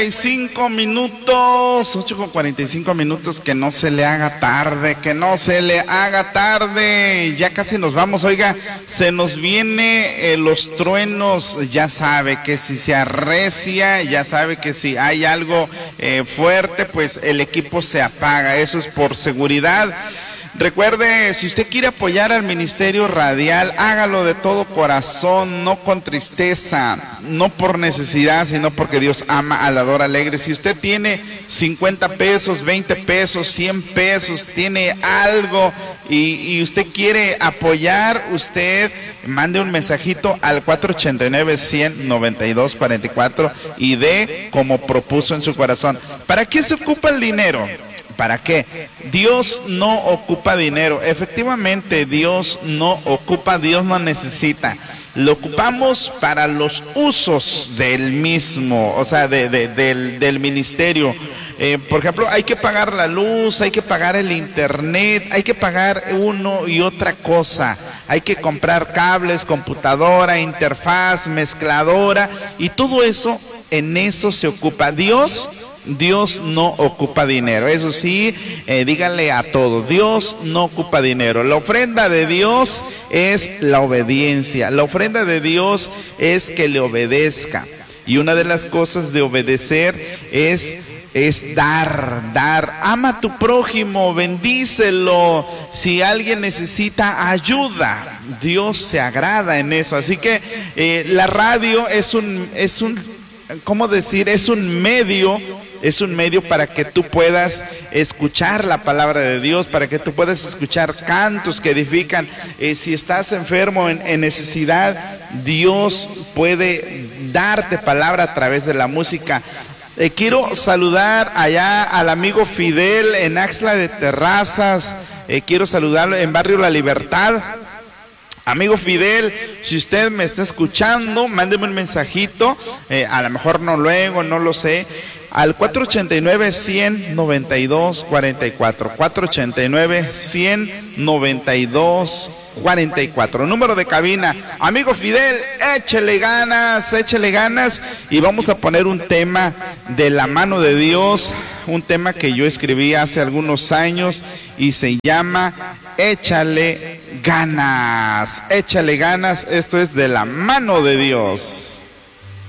8:45, 8:45, que no se le haga tarde, que no se le haga tarde. Ya casi nos vamos, oiga, se nos viene los truenos, ya sabe que si se arrecia, ya sabe que si hay algo fuerte, pues el equipo se apaga, eso es por seguridad. Recuerde, si usted quiere apoyar al Ministerio Radial, hágalo de todo corazón, no con tristeza, no por necesidad, sino porque Dios ama al dador alegre. Si usted tiene 50 pesos, 20 pesos, 100 pesos, tiene algo y usted quiere apoyar, usted mande un mensajito al 489-100-9244 y dé como propuso en su corazón. ¿Para qué se ocupa el dinero? ¿Para qué? Dios no ocupa dinero. Efectivamente, Dios no ocupa, Dios no necesita. Lo ocupamos para los usos del mismo, o sea, del ministerio. Por ejemplo, hay que pagar la luz, hay que pagar el internet, hay que pagar uno y otra cosa. Hay que comprar cables, computadora, interfaz, mezcladora y todo eso, en eso se ocupa. Dios no ocupa dinero, eso sí, díganle a todo, Dios no ocupa dinero. La ofrenda de Dios es la obediencia, la ofrenda de Dios es que le obedezca. Y una de las cosas de obedecer es dar. Ama a tu prójimo, bendícelo. Si alguien necesita ayuda, Dios se agrada en eso. Así que la radio es un ¿cómo decir? Es un medio para que tú puedas escuchar la palabra de Dios, para que tú puedas escuchar cantos que edifican. Si estás enfermo en necesidad, Dios puede darte palabra a través de la música. Quiero saludar allá al amigo Fidel en Axtla de Terrazas. Quiero saludarlo en Barrio La Libertad. Amigo Fidel, si usted me está escuchando, mándeme un mensajito, a lo mejor no luego, no lo sé, al 489-100-9244, 489-100-9244, número de cabina. Amigo Fidel, échele ganas, y vamos a poner un tema de la mano de Dios, un tema que yo escribí hace algunos años y se llama Échale ganas, esto es de la mano de Dios.